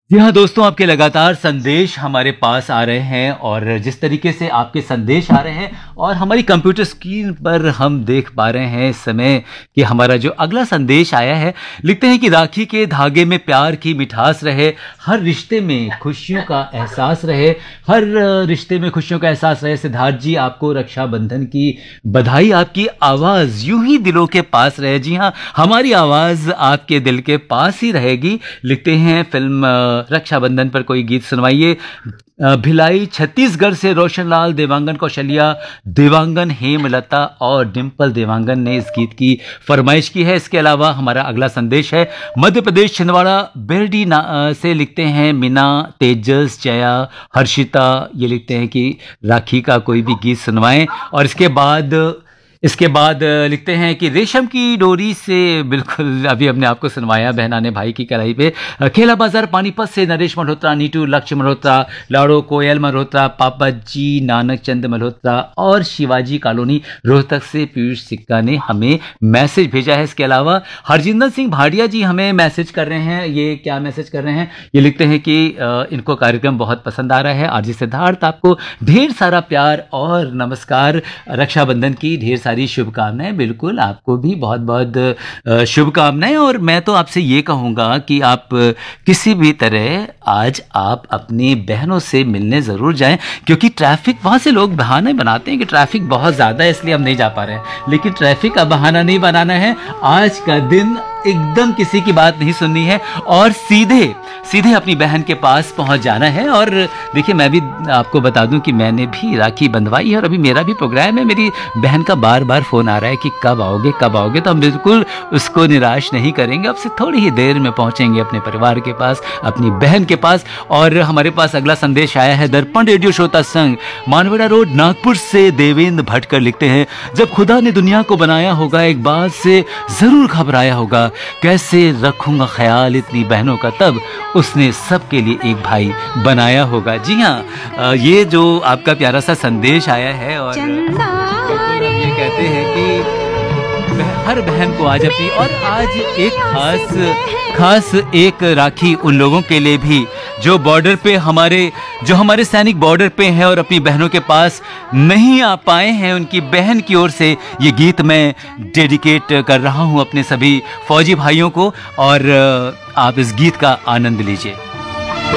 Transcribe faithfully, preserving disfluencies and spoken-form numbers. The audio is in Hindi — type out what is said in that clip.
जी हाँ दोस्तों, आपके लगातार संदेश हमारे पास आ रहे हैं और जिस तरीके से आपके संदेश आ रहे हैं और हमारी कंप्यूटर स्क्रीन पर हम देख पा रहे हैं इस समय कि हमारा जो अगला संदेश आया है, लिखते हैं कि राखी के धागे में प्यार की मिठास रहे, हर रिश्ते में खुशियों का एहसास रहे, हर रिश्ते में खुशियों का एहसास रहे। सिद्धार्थ जी, आपको रक्षाबंधन की बधाई। आपकी आवाज़ यूं ही दिलों के पास रहे। जी हाँ, हमारी आवाज़ आपके दिल के पास ही रहेगी। लिखते हैं फिल्म रक्षाबंधन पर कोई गीत सुनवाइए। भिलाई छत्तीसगढ़ से रोशनलाल, देवांगन कौशल्या, देवांगन हेमलता और डिम्पल देवांगन ने इस गीत की फरमाइश की है। इसके अलावा हमारा अगला संदेश है मध्य प्रदेश छिंदवाड़ा बेरडी से। लिखते हैं मीना, तेजस, जया, हर्षिता। ये लिखते हैं कि राखी का कोई भी गीत सुनवाएं। और इसके बाद इसके बाद लिखते हैं कि रेशम की डोरी से, बिल्कुल अभी हमने आपको सुनवाया बहना ने भाई की कलाई पे। खेला बाजार पानीपत से नरेश मल्होत्रा, नीटू, लक्ष्य मल्होत्रा, लाड़ो, कोयल मल्होत्रा, पापा जी, नानक चंद मल्होत्रा और शिवाजी कॉलोनी रोहतक से पीयूष सिक्का ने हमें मैसेज भेजा है। इसके अलावा हरजिंदर सिंह भाटिया जी हमें मैसेज कर रहे हैं। ये क्या मैसेज कर रहे हैं? ये लिखते हैं कि इनको कार्यक्रम बहुत पसंद आ रहा है। आरजे सिद्धार्थ, आपको ढेर सारा प्यार और नमस्कार। रक्षाबंधन की ढेर सारी शुभकामनाएं। बिल्कुल, आपको भी बहुत बहुत शुभकामनाएं। और मैं तो आपसे ये कहूँगा कि आप किसी भी तरह आज आप अपनी बहनों से मिलने ज़रूर जाएं, क्योंकि ट्रैफिक, वहाँ से लोग बहाने बनाते हैं कि ट्रैफिक बहुत ज़्यादा है इसलिए हम नहीं जा पा रहे हैं, लेकिन ट्रैफिक का बहाना नहीं बनाना है। आज का दिन एकदम किसी की बात नहीं सुननी है और सीधे सीधे अपनी बहन के पास पहुंच जाना है। और देखिए, मैं भी आपको बता दूं कि मैंने भी राखी बंधवाई है और अभी मेरा भी प्रोग्राम है। मेरी बहन का बार बार फ़ोन आ रहा है कि कब आओगे कब आओगे, तो हम बिल्कुल उसको निराश नहीं करेंगे। अब से थोड़ी ही देर में पहुंचेंगे अपने परिवार के पास, अपनी बहन के पास। और हमारे पास अगला संदेश आया है दर्पण रेडियो श्रोता संघ, मानवेड़ा रोड, नागपुर से देवेंद्र भटकर। लिखते हैं, जब खुदा ने दुनिया को बनाया होगा एक बात से ज़रूर घबराया होगा, कैसे रखूंगा ख्याल इतनी बहनों का, तब उसने सबके लिए एक भाई बनाया होगा। जी हाँ, ये जो आपका प्यारा सा संदेश आया है और ये कहते हैं कि हर बहन को आज अपनी, और आज एक खास खास एक राखी उन लोगों के लिए भी जो बॉर्डर पे हमारे जो हमारे सैनिक बॉर्डर पे हैं और अपनी बहनों के पास नहीं आ पाए हैं। उनकी बहन की ओर से ये गीत मैं डेडिकेट कर रहा हूँ अपने सभी फौजी भाइयों को, और आप इस गीत का आनंद लीजिए।